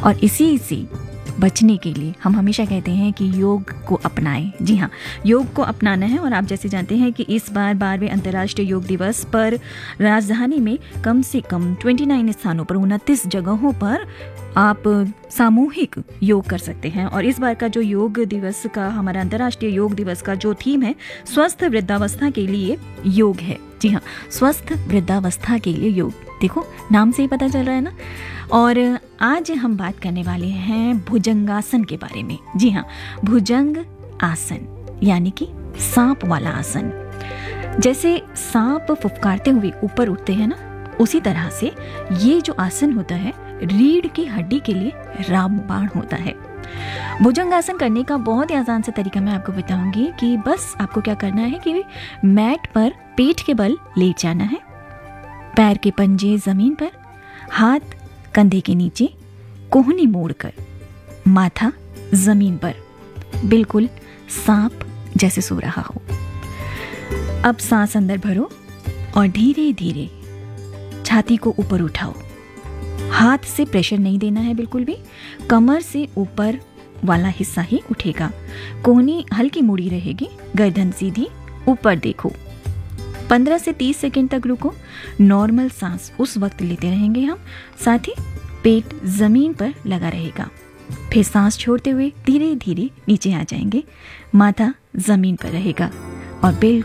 और इसी से बचने के लिए हम हमेशा कहते हैं कि योग को अपनाएं। जी हाँ, योग को अपनाना है। और आप जैसे जानते हैं कि इस बार 12वें अंतर्राष्ट्रीय योग दिवस पर राजधानी में कम से कम 29 स्थानों पर 29 जगहों पर आप सामूहिक योग कर सकते हैं। और इस बार का जो योग दिवस का, हमारा अंतर्राष्ट्रीय योग दिवस का जो थीम है, स्वस्थ वृद्धावस्था के लिए योग है। जी हाँ, स्वस्थ वृद्धावस्था के लिए योग। देखो, नाम से ही पता चल रहा है ना। और आज हम बात करने वाले हैं भुजंगासन के बारे में। जी हाँ, भुजंग आसन यानी कि सांप वाला आसन। जैसे सांप फुफकारते हुए ऊपर उठते हैं ना, उसी तरह से ये जो आसन होता है रीढ़ की हड्डी के लिए रामबाण होता है। भुजंगासन करने का बहुत ही आसान सा तरीका मैं आपको बताऊंगी कि बस आपको क्या करना है कि मैट पर पेट के बल लेट जाना है, पैर के पंजे जमीन पर, हाथ कंधे के नीचे, कोहनी मोड़कर, माथा जमीन पर, बिल्कुल सांप जैसे सो रहा हो। अब सांस अंदर भरो और धीरे धीरे छाती को ऊपर उठाओ। हाथ से प्रेशर नहीं देना है बिल्कुल भी, कमर से ऊपर वाला हिस्सा ही उठेगा। कोहनी हल्की मुड़ी रहेगी, गर्दन सीधी, ऊपर देखो। 15 से 30 सेकंड तक रुको। नॉर्मल सांस उस वक्त लेते रहेंगे हम, साथ ही पेट जमीन पर लगा रहेगा। फिर सांस छोड़ते हुए धीरे धीरे नीचे आ जाएंगे, माथा जमीन पर रहेगा और बिल्कुल